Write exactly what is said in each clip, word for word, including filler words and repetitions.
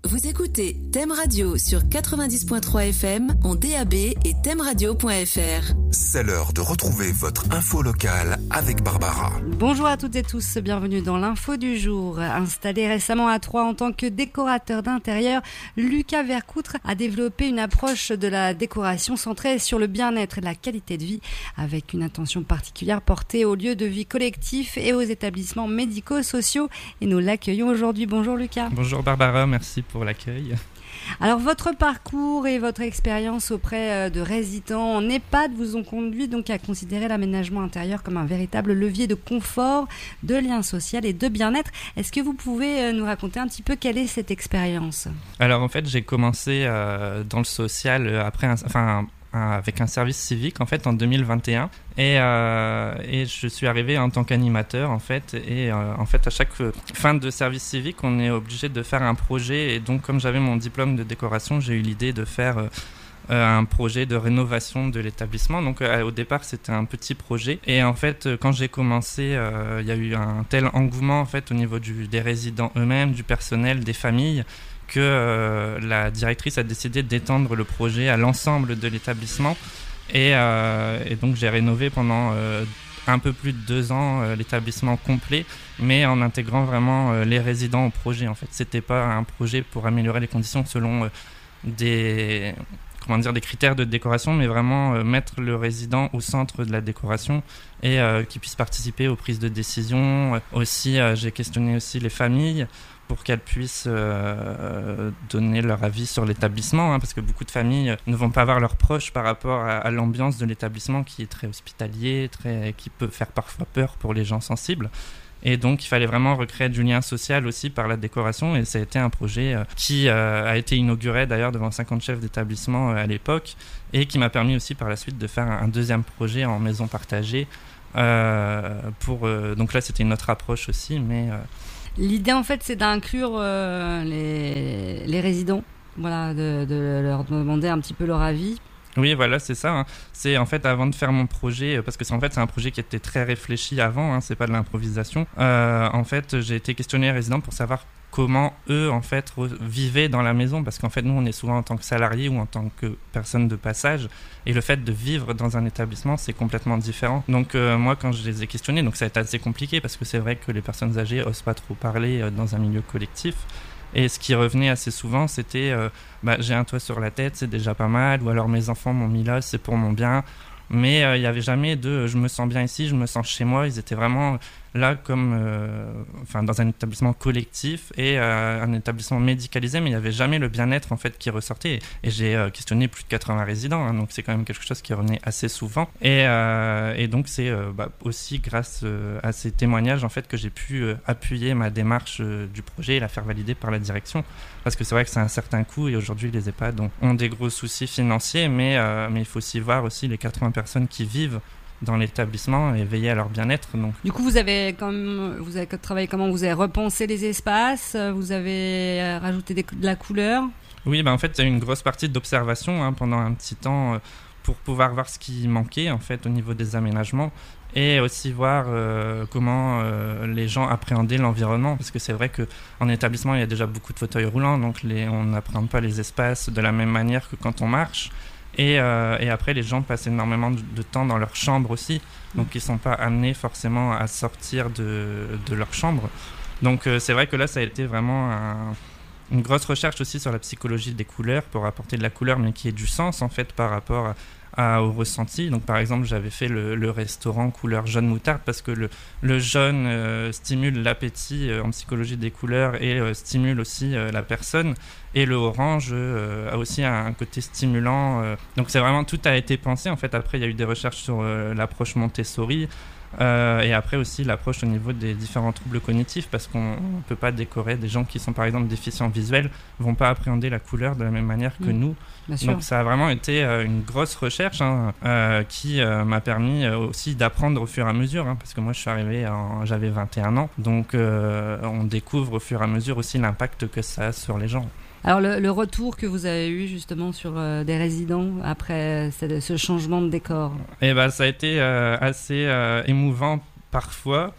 Vous écoutez Thème Radio sur quatre-vingt-dix virgule trois F M en D A B et thème radio point F R. C'est l'heure de retrouver votre info locale avec Barbara. Bonjour à toutes et tous, bienvenue dans l'info du jour. Installé récemment à Troyes en tant que décorateur d'intérieur, Lucas Vercoutre a développé une approche de la décoration centrée sur le bien-être et la qualité de vie, avec une attention particulière portée aux lieux de vie collectifs et aux établissements médico-sociaux. Et nous l'accueillons aujourd'hui. Bonjour Lucas. Bonjour Barbara, merci pour l'accueil. Alors votre parcours et votre expérience auprès de résidents en EHPAD vous ont conduit donc à considérer l'aménagement intérieur comme un véritable levier de confort, de lien social et de bien-être. Est-ce que vous pouvez nous raconter un petit peu quelle est cette expérience ? Alors en fait j'ai commencé euh, dans le social après, un, enfin avec un service civique en fait en deux mille vingt et un et, euh, et je suis arrivé en tant qu'animateur en fait et euh, en fait à chaque fin de service civique on est obligé de faire un projet et donc comme j'avais mon diplôme de décoration j'ai eu l'idée de faire euh, un projet de rénovation de l'établissement. Donc euh, au départ c'était un petit projet et en fait quand j'ai commencé euh, il y a eu un tel engouement en fait au niveau du, des résidents eux-mêmes, du personnel, des familles que euh, la directrice a décidé d'étendre le projet à l'ensemble de l'établissement et, euh, et donc j'ai rénové pendant euh, un peu plus de deux ans euh, l'établissement complet mais en intégrant vraiment euh, les résidents au projet. En fait c'était pas un projet pour améliorer les conditions selon euh, des comment dire des critères de décoration mais vraiment euh, mettre le résident au centre de la décoration et euh, qu'il puisse participer aux prises de décision. Aussi euh, j'ai questionné aussi les familles pour qu'elles puissent euh, donner leur avis sur l'établissement, hein, parce que beaucoup de familles ne vont pas voir leurs proches par rapport à, à l'ambiance de l'établissement qui est très hospitalier, très, qui peut faire parfois peur pour les gens sensibles. Et donc, il fallait vraiment recréer du lien social aussi par la décoration. Et ça a été un projet euh, qui euh, a été inauguré d'ailleurs devant cinquante chefs d'établissement euh, à l'époque et qui m'a permis aussi par la suite de faire un, un deuxième projet en maison partagée. Euh, pour, euh, donc là, c'était une autre approche aussi, mais... Euh, L'idée, en fait, c'est d'inclure euh, les, les résidents, voilà, de, de leur demander un petit peu leur avis. Oui, voilà, c'est ça. Hein. C'est en fait avant de faire mon projet, parce que c'est en fait c'est un projet qui était très réfléchi avant. Hein, c'est pas de l'improvisation. Euh, en fait, j'ai été questionné les résidents pour savoir comment eux en fait vivaient dans la maison, parce qu'en fait nous on est souvent en tant que salarié ou en tant que personne de passage, et le fait de vivre dans un établissement c'est complètement différent. Donc euh, moi quand je les ai questionnés, donc ça a été assez compliqué parce que c'est vrai que les personnes âgées osent pas trop parler euh, dans un milieu collectif. Et ce qui revenait assez souvent, c'était euh, bah, j'ai un toit sur la tête, c'est déjà pas mal, ou alors mes enfants m'ont mis là, c'est pour mon bien. Mais il euh, n'y avait jamais de euh, je me sens bien ici, je me sens chez moi. Ils étaient vraiment là comme euh, enfin, dans un établissement collectif et euh, un établissement médicalisé, mais il n'y avait jamais le bien-être en fait, qui ressortait. Et, et j'ai euh, questionné plus de quatre-vingts résidents, hein, donc c'est quand même quelque chose qui revenait assez souvent. Et, euh, et donc c'est euh, bah, aussi grâce euh, à ces témoignages en fait, que j'ai pu euh, appuyer ma démarche euh, du projet et la faire valider par la direction. Parce que c'est vrai que c'est un certain coût et aujourd'hui les EHPAD ont, ont des gros soucis financiers, mais, euh, mais il faut aussi voir aussi les quatre-vingts personnes qui vivent dans l'établissement et veiller à leur bien-être. Donc. Du coup, vous avez, comme, vous avez travaillé comment ? Vous avez repensé les espaces, vous avez rajouté des, de la couleur ? Oui, ben en fait, il y a eu une grosse partie d'observation hein, pendant un petit temps euh, pour pouvoir voir ce qui manquait en fait, au niveau des aménagements et aussi voir euh, comment euh, les gens appréhendaient l'environnement, parce que c'est vrai qu'en établissement, il y a déjà beaucoup de fauteuils roulants, donc les, on n'appréhende pas les espaces de la même manière que quand on marche. Et, euh, et après, les gens passent énormément de, de temps dans leur chambre aussi, donc ils ne sont pas amenés forcément à sortir de, de leur chambre. Donc euh, c'est vrai que là, ça a été vraiment un, une grosse recherche aussi sur la psychologie des couleurs pour apporter de la couleur, mais qui ait du sens en fait par rapport à, à, au ressenti. Donc par exemple, j'avais fait le, le restaurant couleur jaune moutarde parce que le, le jaune euh, stimule l'appétit euh, en psychologie des couleurs et euh, stimule aussi euh, la personne. Et le orange euh, a aussi un, un côté stimulant. Euh. Donc c'est vraiment, tout a été pensé. En fait, après, il y a eu des recherches sur euh, l'approche Montessori. Euh, et après aussi l'approche au niveau des différents troubles cognitifs, parce qu'on ne peut pas décorer des gens qui sont par exemple déficients visuels, ne vont pas appréhender la couleur de la même manière que mmh, nous. Donc ça a vraiment été euh, une grosse recherche hein, euh, qui euh, m'a permis euh, aussi d'apprendre au fur et à mesure, hein, parce que moi je suis arrivé, en, j'avais vingt et un ans, donc euh, on découvre au fur et à mesure aussi l'impact que ça a sur les gens. Alors le, le retour que vous avez eu justement sur euh, des résidents après ce, ce changement de décor ? Eh ben, ça a été euh, assez euh, émouvant parfois.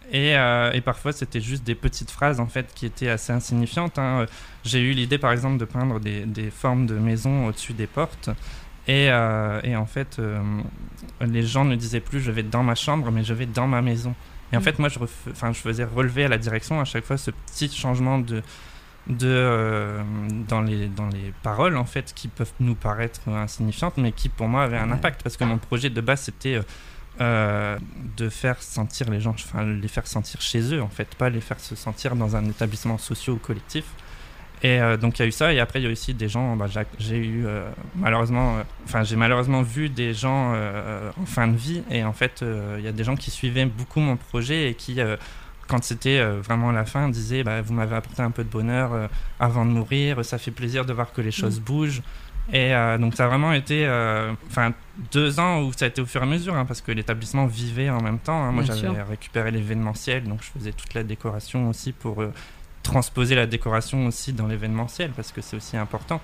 Et, euh, et parfois, c'était juste des petites phrases en fait qui étaient assez insignifiantes. Hein. J'ai eu l'idée, par exemple, de peindre des, des formes de maisons au-dessus des portes. Et, euh, et en fait, euh, les gens ne disaient plus « je vais dans ma chambre », mais « je vais dans ma maison ». Et en mmh. fait, moi, je, ref... enfin, je faisais relever à la direction à chaque fois ce petit changement de, de, euh, dans, les, dans les paroles, en fait, qui peuvent nous paraître insignifiantes, mais qui, pour moi, avaient un impact. Parce que mon projet de base, c'était euh, euh, de faire sentir les gens, enfin, les faire sentir chez eux, en fait, pas les faire se sentir dans un établissement social ou collectif. Et euh, donc il y a eu ça, et après il y a aussi des gens, bah, j'ai, j'ai eu euh, malheureusement, enfin euh, j'ai malheureusement vu des gens euh, en fin de vie, et en fait il euh, y a des gens qui suivaient beaucoup mon projet et qui, euh, quand c'était euh, vraiment la fin, disaient bah, vous m'avez apporté un peu de bonheur euh, avant de mourir, ça fait plaisir de voir que les choses mmh. bougent. Et euh, donc ça a vraiment été enfin euh, deux ans où ça a été au fur et à mesure, hein, parce que l'établissement vivait en même temps. Hein. Moi Bien j'avais sûr. récupéré l'événementiel, donc je faisais toute la décoration aussi pour euh, transposer la décoration aussi dans l'événementiel, parce que c'est aussi important.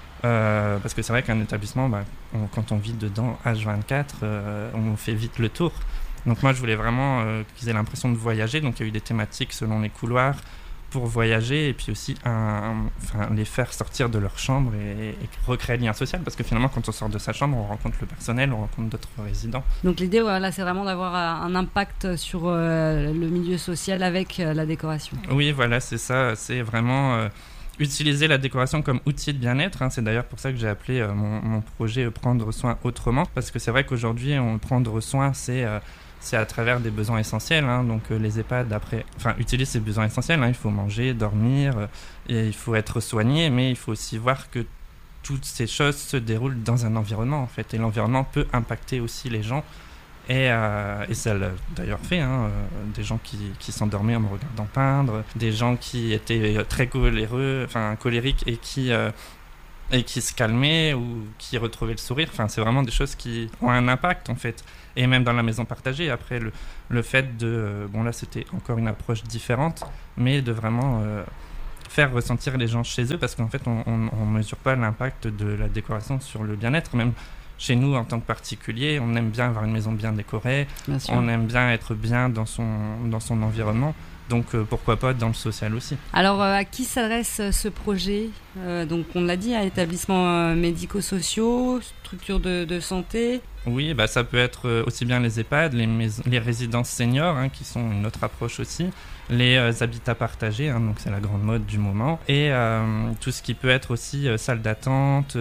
Euh, parce que c'est vrai qu'un établissement, bah, on, quand on vit dedans H vingt-quatre, euh, on fait vite le tour. Donc moi je voulais vraiment euh, qu'ils aient l'impression de voyager, donc il y a eu des thématiques selon les couloirs pour voyager, et puis aussi un, un, enfin, les faire sortir de leur chambre et, et recréer le lien social, parce que finalement quand on sort de sa chambre, on rencontre le personnel, on rencontre d'autres résidents. Donc l'idée, voilà, c'est vraiment d'avoir un impact sur euh, le milieu social avec euh, la décoration. Oui, voilà, c'est ça, c'est vraiment euh, utiliser la décoration comme outil de bien-être, hein. C'est d'ailleurs pour ça que j'ai appelé euh, mon, mon projet euh, Prendre soin autrement, parce que c'est vrai qu'aujourd'hui, on, prendre soin, c'est... Euh, c'est à travers des besoins essentiels, hein. Donc euh, les EHPAD après, enfin utilisent ces besoins essentiels, hein. Il faut manger, dormir, euh, et il faut être soigné, mais il faut aussi voir que toutes ces choses se déroulent dans un environnement en fait, et l'environnement peut impacter aussi les gens, et, euh, et ça l'a d'ailleurs fait, hein. Euh, des gens qui, qui s'endormaient en me regardant peindre, des gens qui étaient très coléreux, enfin colériques et qui euh, et qui se calmaient ou qui retrouvaient le sourire. Enfin, c'est vraiment des choses qui ont un impact en fait. Et même dans la maison partagée, après le, le fait de... Euh, bon là c'était encore une approche différente, mais de vraiment euh, faire ressentir les gens chez eux, parce qu'en fait on ne mesure pas l'impact de la décoration sur le bien-être. Même chez nous en tant que particulier, on aime bien avoir une maison bien décorée, bien on aime bien être bien dans son, dans son environnement. Donc euh, pourquoi pas dans le social aussi. Alors euh, à qui s'adresse euh, ce projet euh, Donc on l'a dit, à établissements euh, médico-sociaux, structures de, de santé. Oui, bah, ça peut être euh, aussi bien les EHPAD, les, maisons, les résidences seniors, hein, qui sont une autre approche aussi, les euh, habitats partagés, hein, donc c'est la grande mode du moment, et euh, tout ce qui peut être aussi euh, salle d'attente,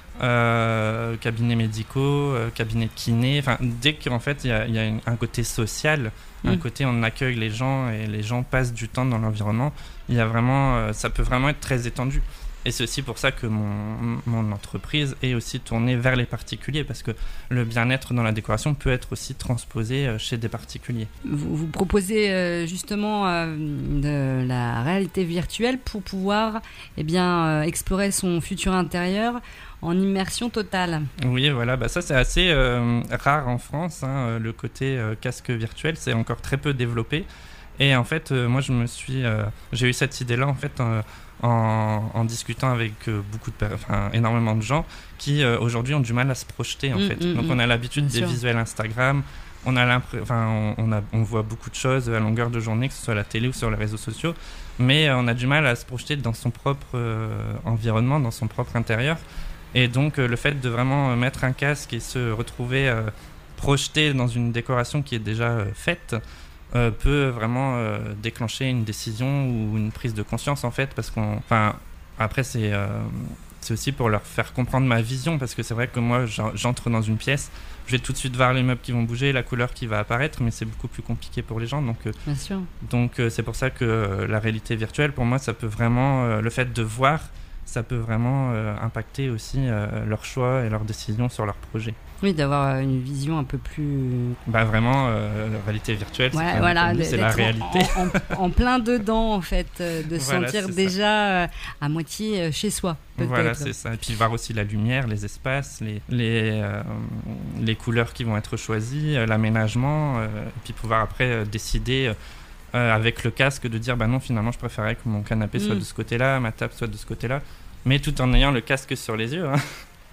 euh, cabinets médicaux, euh, cabinets de kiné, enfin dès qu'en fait il y a, y a une, un côté social, mmh. un côté on accueille les gens et les gens passent du temps dans l'environnement, il y a vraiment, euh, ça peut vraiment être très étendu. Et c'est aussi pour ça que mon, mon entreprise est aussi tournée vers les particuliers, parce que le bien-être dans la décoration peut être aussi transposé chez des particuliers. Vous, vous proposez euh, justement euh, de la réalité virtuelle pour pouvoir eh bien, euh, explorer son futur intérieur en immersion totale. Oui, voilà, bah ça c'est assez euh, rare en France, hein, le côté euh, casque virtuel, c'est encore très peu développé. Et en fait, euh, moi je me suis, euh, j'ai eu cette idée-là en fait euh, En, en discutant avec euh, beaucoup de, enfin, énormément de gens qui euh, aujourd'hui ont du mal à se projeter en mmh, fait. Mmh, Donc on a l'habitude des sûr. visuels Instagram, on a enfin on, on a on voit beaucoup de choses à longueur de journée, que ce soit à la télé ou sur les réseaux sociaux, mais euh, on a du mal à se projeter dans son propre euh, environnement, dans son propre intérieur. Et donc euh, le fait de vraiment euh, mettre un casque et se retrouver euh, projeté dans une décoration qui est déjà euh, faite. Euh, peut vraiment euh, déclencher une décision ou une prise de conscience en fait, parce qu'on, enfin après c'est euh, c'est aussi pour leur faire comprendre ma vision, parce que c'est vrai que moi j'entre dans une pièce, je vais tout de suite voir les meubles qui vont bouger, la couleur qui va apparaître, mais c'est beaucoup plus compliqué pour les gens, donc euh, Bien sûr. donc euh, c'est pour ça que euh, la réalité virtuelle pour moi ça peut vraiment euh, le fait de voir, ça peut vraiment euh, impacter aussi euh, leur choix et leurs décisions sur leur projet. Oui, d'avoir une vision un peu plus... Bah vraiment, euh, la réalité virtuelle, ouais, c'est, voilà, nous, c'est la réalité. En, en, en plein dedans, en fait, euh, de se voilà, sentir déjà euh, à moitié chez soi, peut-être. Voilà, c'est ça. Et puis voir aussi la lumière, les espaces, les, les, euh, les couleurs qui vont être choisies, euh, l'aménagement, euh, et puis pouvoir après euh, décider... Euh, avec le casque, de dire bah non, finalement je préférais que mon canapé soit mmh. de ce côté-là, ma table soit de ce côté-là, mais tout en ayant le casque sur les yeux, hein.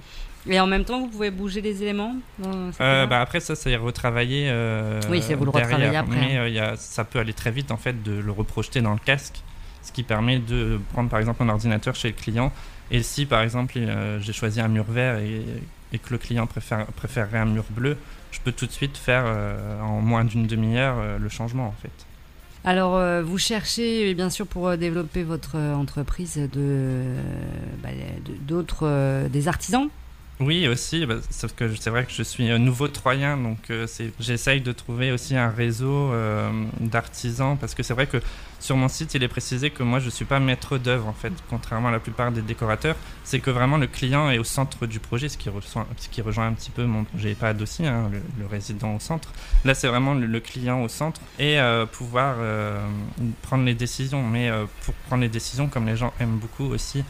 Et en même temps, vous pouvez bouger les éléments euh, bah Après, ça, c'est retravaillé euh, Oui, c'est vous le derrière. retravaillez après. Mais euh, y a, ça peut aller très vite, en fait, de le reprojeter dans le casque, ce qui permet de prendre, par exemple, un ordinateur chez le client. Et si, par exemple, euh, j'ai choisi un mur vert et, et que le client préfère, préférerait un mur bleu, je peux tout de suite faire, euh, en moins d'une demi-heure, euh, le changement, en fait. Alors, euh, vous cherchez, bien sûr, pour développer votre entreprise, de, bah, de, d'autres, euh, des artisans ? Oui, aussi, bah, sauf que c'est vrai que je suis nouveau troyen, donc euh, c'est, j'essaye de trouver aussi un réseau euh, d'artisans, parce que c'est vrai que sur mon site, il est précisé que moi, je ne suis pas maître d'œuvre, en fait, contrairement à la plupart des décorateurs. C'est que vraiment, le client est au centre du projet, ce qui, reçoit, ce qui rejoint un petit peu mon projet EHPAD aussi, hein, le, le résident au centre. Là, c'est vraiment le, le client au centre et euh, pouvoir euh, prendre les décisions. Mais euh, pour prendre les décisions, comme les gens aiment beaucoup aussi,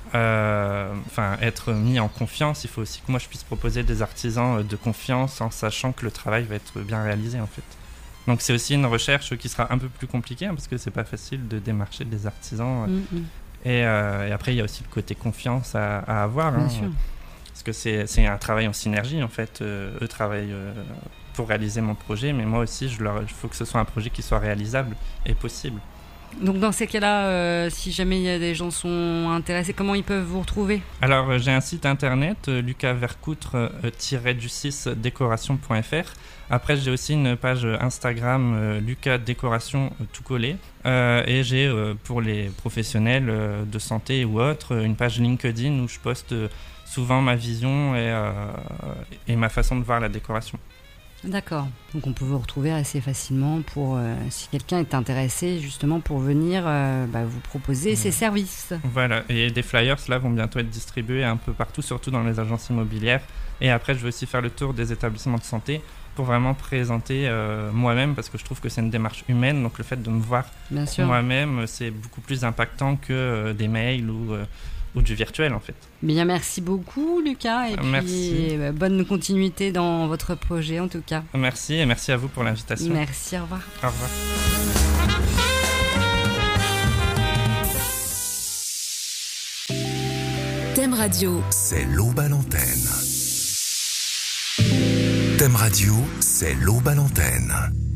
Euh, enfin, être mis en confiance, il faut aussi que moi je puisse proposer des artisans de confiance en sachant que le travail va être bien réalisé, en fait. Donc c'est aussi une recherche qui sera un peu plus compliquée, hein, parce que c'est pas facile de démarcher des artisans. Mm-hmm. et, euh, et après il y a aussi le côté confiance à, à avoir, bien hein, sûr. Parce que c'est, c'est un travail en synergie, en fait. Euh, eux travaillent euh, pour réaliser mon projet, mais moi aussi je leur, il faut que ce soit un projet qui soit réalisable et possible. Donc dans ces cas-là, euh, si jamais y a des gens sont intéressés, comment ils peuvent vous retrouver ? Alors euh, j'ai un site internet, euh, lucas vercoutre du six décoration point f r. Après j'ai aussi une page Instagram, euh, Lucas Décoration euh, tout collé. Euh, et j'ai euh, pour les professionnels euh, de santé ou autres, une page LinkedIn où je poste euh, souvent ma vision et, euh, et ma façon de voir la décoration. D'accord, donc on peut vous retrouver assez facilement pour euh, si quelqu'un est intéressé justement pour venir euh, bah, vous proposer mmh. ses services. Voilà, et des flyers là vont bientôt être distribués un peu partout, surtout dans les agences immobilières. Et après je vais aussi faire le tour des établissements de santé pour vraiment présenter euh, moi-même, parce que je trouve que c'est une démarche humaine, donc le fait de me voir moi-même, c'est beaucoup plus impactant que euh, des mails ou... Euh, ou du virtuel, en fait. Bien, merci beaucoup Lucas, et merci. Puis bah, bonne continuité dans votre projet en tout cas. Merci, et merci à vous pour l'invitation. Merci, au revoir. Au revoir. Thème Radio, c'est l'Aube à l'antenne. Thème Radio, c'est l'Aube à l'antenne.